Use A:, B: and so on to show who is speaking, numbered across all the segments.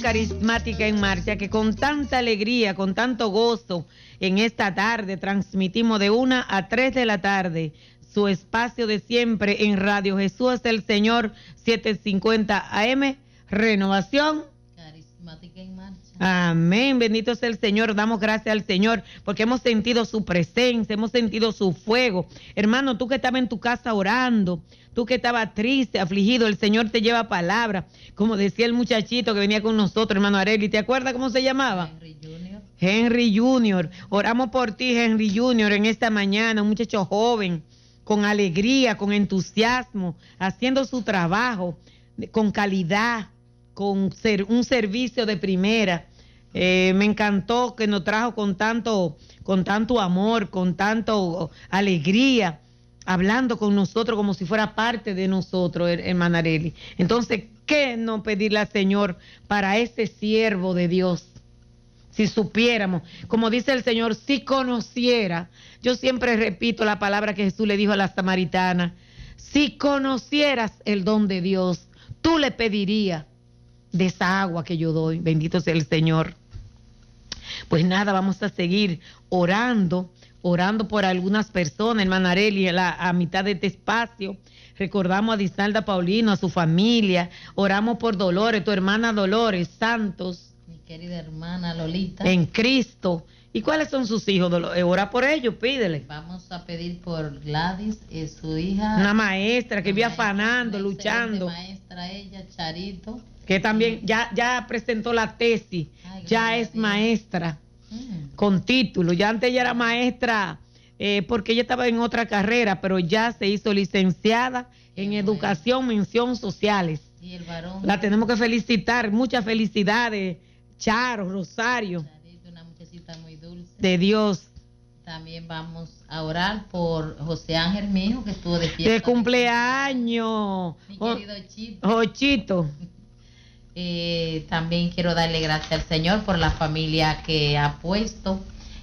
A: Carismática en Marcha, que con tanta alegría, con tanto gozo, en esta tarde transmitimos de 1 a 3 de la tarde su espacio de siempre en Radio Jesús es el Señor, 750 AM, Renovación
B: Carismática en Marcha.
A: Amén, bendito sea el Señor, damos gracias al Señor porque hemos sentido su presencia, hemos sentido su fuego. Hermano, tú que estabas en tu casa orando, tú que estabas triste, afligido, el Señor te lleva palabra, como decía el muchachito que venía con nosotros, hermano Areli, ¿te acuerdas cómo se llamaba?
B: Henry Junior.
A: Henry Junior, oramos por ti, Henry Junior, en esta mañana, un muchacho joven, con alegría, con entusiasmo, haciendo su trabajo, con calidad, con un servicio de primera. Me encantó que nos trajo con tanto amor, con tanto alegría, hablando con nosotros como si fuera parte de nosotros, hermana Areli. Entonces, ¿qué no pedirle al Señor para ese siervo de Dios? Si supiéramos, como dice el Señor, si conociera, yo siempre repito la palabra que Jesús le dijo a la samaritana, si conocieras el don de Dios, tú le pedirías de esa agua que yo doy, bendito sea el Señor. Pues nada, vamos a seguir orando por algunas personas, hermana Areli, a mitad de este espacio. Recordamos a Disalda Paulino, a su familia, oramos por Dolores, tu hermana Dolores Santos,
B: mi querida hermana Lolita,
A: en Cristo. ¿Y cuáles son sus hijos? Ora por ellos, pídele.
B: Vamos a pedir por Gladys, su hija.
A: Una maestra que vive afanando, luchando.
B: Maestra ella, Charito.
A: Que también ya presentó la tesis, ya es maestra con título. Ya antes ella era maestra porque ella estaba en otra carrera, pero ya se hizo licenciada en Educación, Mención Sociales.
B: Y el varón.
A: La tenemos que felicitar, muchas felicidades, Charo, Rosario.
B: Charito, una muchachita muy dulce.
A: De Dios.
B: También vamos a orar por José Ángel, mi hijo, que estuvo de fiesta.
A: De cumpleaños.
B: Mi querido Chito.
A: Ochito.
B: También quiero darle gracias al Señor por la familia que ha puesto,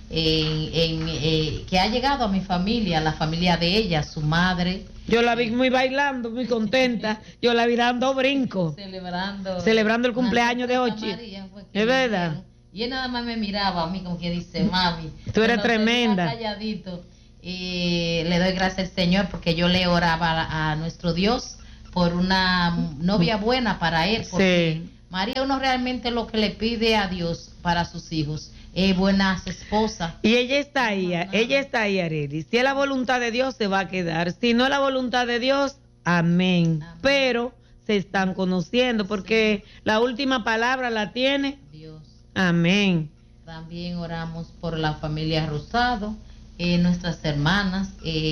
B: que ha llegado a mi familia, la familia de ella, su madre.
A: Yo la vi muy bailando, muy contenta. Yo la vi dando brinco. Celebrando el cumpleaños de Ochito. Es verdad.
B: Y él nada más me miraba a mí como que dice, mami.
A: Tú eres tremenda.
B: Calladito. Le doy gracias al Señor porque yo le oraba a nuestro Dios por una novia buena para él, porque sí. María, uno realmente lo que le pide a Dios para sus hijos es buenas esposas.
A: Y ella está ahí, Areli. Si es la voluntad de Dios, se va a quedar. Si no es la voluntad de Dios, amén. Pero se están conociendo porque sí. La última palabra la tiene
B: Dios.
A: Amén.
B: También oramos por la familia Rosado, nuestras hermanas,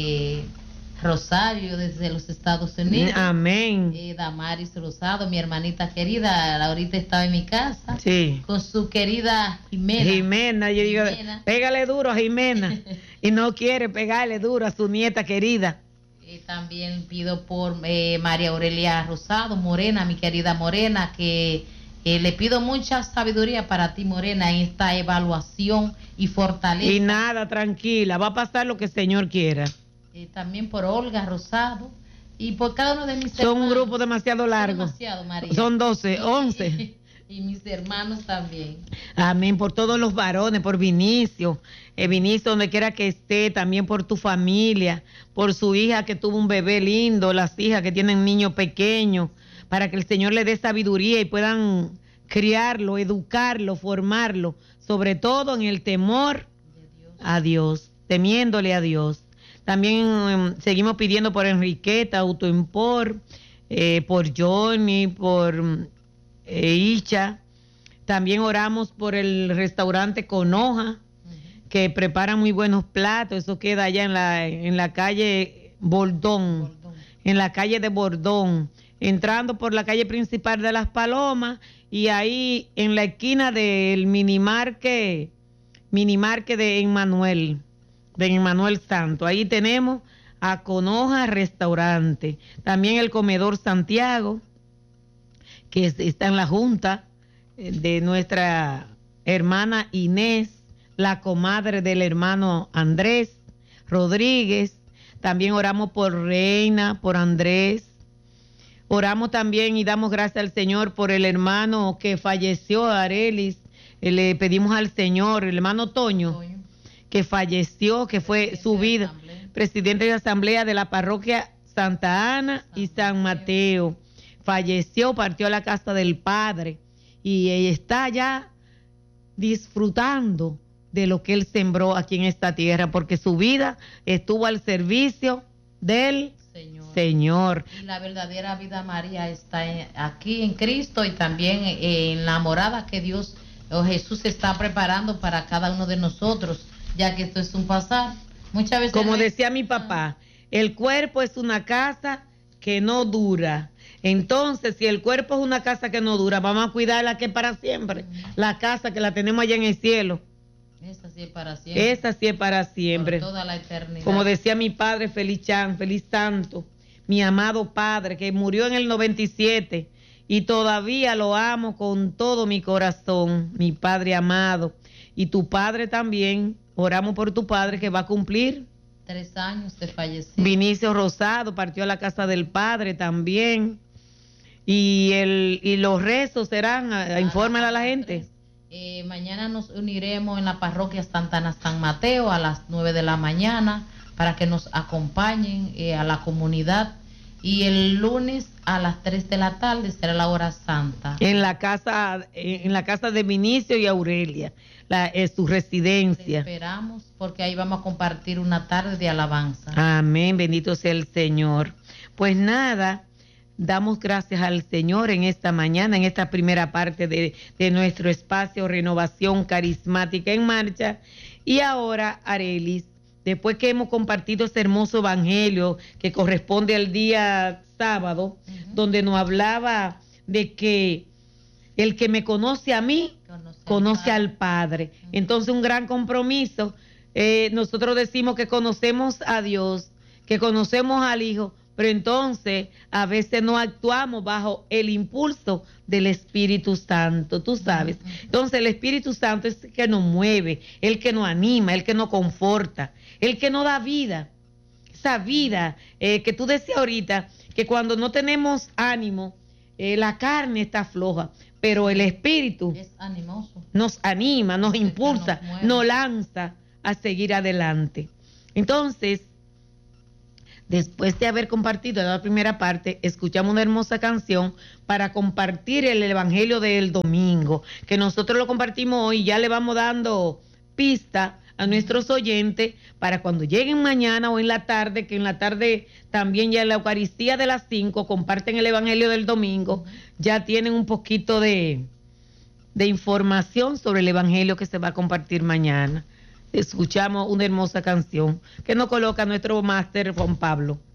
B: Rosario desde los Estados Unidos.
A: Amén.
B: Damaris Rosado, mi hermanita querida, ahorita estaba en mi casa.
A: Sí.
B: Con su querida Jimena.
A: Jimena, yo digo, pégale duro a Jimena. Y no quiere pegarle duro a su nieta querida.
B: También pido por María Aurelia Rosado, Morena, mi querida Morena, que le pido mucha sabiduría para ti, Morena, en esta evaluación y fortaleza.
A: Y nada, tranquila, va a pasar lo que el Señor quiera.
B: También por Olga Rosado y por cada uno de mis
A: hermanos. Son un grupo demasiado largo.
B: Demasiado, María.
A: Son 12, 11.
B: Y mis hermanos también.
A: Amén, por todos los varones, por Vinicio. Vinicio, donde quiera que esté, también por tu familia, por su hija que tuvo un bebé lindo, las hijas que tienen niños pequeños, para que el Señor le dé sabiduría y puedan criarlo, educarlo, formarlo, sobre todo en el temor a Dios, temiéndole a Dios. También seguimos pidiendo por Enriqueta, Autoimpor, por Johnny, por Icha. También oramos por el restaurante Conoja, que prepara muy buenos platos. Eso queda allá en la calle Bordón, en la calle de Bordón, entrando por la calle principal de Las Palomas y ahí en la esquina del minimarque de Emmanuel. De Emmanuel Santo. Ahí tenemos a Conoja Restaurante. También el Comedor Santiago, que está en la junta de nuestra hermana Inés, la comadre del hermano Andrés Rodríguez. También oramos por Reina, por Andrés. Oramos también y damos gracias al Señor por el hermano que falleció, Arelis. Le pedimos al Señor, el hermano Toño, que falleció, que fue su vida, presidente de asamblea de la parroquia Santa Ana y San Mateo. Falleció, partió a la casa del Padre y está ya disfrutando de lo que él sembró aquí en esta tierra, porque su vida estuvo al servicio del Señor.
B: Y la verdadera vida, María, está aquí en Cristo y también en la morada que Dios o Jesús está preparando para cada uno de nosotros, ya que esto es un pasar. Muchas veces,
A: como decía mi papá, el cuerpo es una casa que no dura. Entonces, si el cuerpo es una casa que no dura, vamos a cuidarla que para siempre. La casa que la tenemos allá en el cielo.
B: Esa sí es para siempre.
A: Esa sí es para siempre.
B: Por toda la eternidad.
A: Como decía mi padre Feliz Chan, feliz santo, mi amado padre, que murió en el 97 y todavía lo amo con todo mi corazón, mi padre amado. Y tu padre también, oramos por tu padre que va a cumplir
B: 3 años de fallecer.
A: Vinicio Rosado partió a la casa del Padre también. Y los rezos serán, infórmale a la gente.
B: Mañana nos uniremos en la parroquia Santa Ana San Mateo a las 9 de la mañana para que nos acompañen a la comunidad. Y el lunes a las 3 de la tarde será la hora santa. En la casa
A: de Vinicio y Aurelia, su residencia.
B: Te esperamos porque ahí vamos a compartir una tarde de alabanza.
A: Amén, bendito sea el Señor. Pues nada, damos gracias al Señor en esta mañana, en esta primera parte de nuestro espacio Renovación Carismática en Marcha. Y ahora, Arelis, después que hemos compartido este hermoso evangelio que corresponde al día sábado, donde nos hablaba de que el que me conoce a mí, conoce al Padre. Entonces, un gran compromiso. Nosotros decimos que conocemos a Dios, que conocemos al Hijo, pero entonces a veces no actuamos bajo el impulso del Espíritu Santo, tú sabes. Entonces el Espíritu Santo es el que nos mueve, el que nos anima, el que nos conforta, el que nos da vida. Esa vida que tú decías ahorita, que cuando no tenemos ánimo, la carne está floja, pero el Espíritu
B: es animoso.
A: Nos anima, nos impulsa, nos lanza a seguir adelante. Entonces, después de haber compartido la primera parte, escuchamos una hermosa canción para compartir el evangelio del domingo, que nosotros lo compartimos hoy, ya le vamos dando pista a nuestros oyentes para cuando lleguen mañana o en la tarde, que en la tarde también ya en la Eucaristía de las 5 comparten el evangelio del domingo, ya tienen un poquito de información sobre el evangelio que se va a compartir mañana. Escuchamos una hermosa canción que nos coloca nuestro máster Juan Pablo.